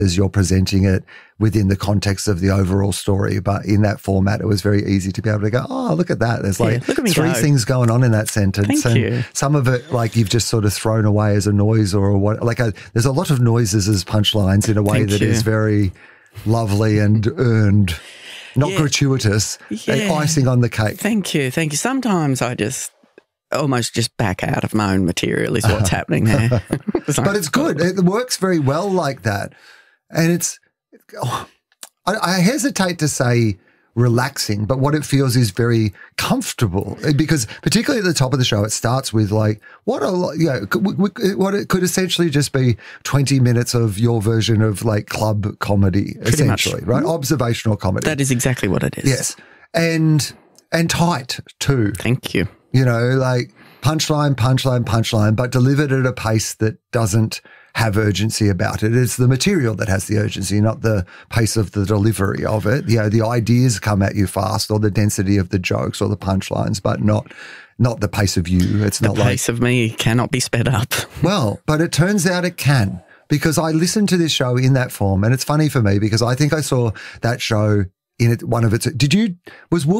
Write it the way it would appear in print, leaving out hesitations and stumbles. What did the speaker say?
as you're presenting it within the context of the overall story. But in that format, it was very easy to be able to go, oh, look at that. There's like three things going on in that sentence. Thank you. Some of it, like you've just sort of thrown away as a noise or what. There's a lot of noises as punchlines in a way that is very lovely and earned, not gratuitous, icing on the cake. Thank you. Thank you. Sometimes I just almost just back out of my own material is what's happening there. But it's good. It works very well like that. And I hesitate to say relaxing, but what it feels is very comfortable, because particularly at the top of the show, it starts with like, what it could essentially just be 20 minutes of your version of like club comedy, essentially, right? Observational comedy. That is exactly what it is. Yes. And tight too. Thank you. You know, like punchline, but delivered at a pace that doesn't have urgency about it. It's the material that has the urgency, not the pace of the delivery of it. You know, the ideas come at you fast, or the density of the jokes or the punchlines, but not the pace of you. It's not like the pace of me cannot be sped up. Well, but it turns out it can, because I listened to this show in that form, and it's funny for me because I think I saw that show in one of its. Was Will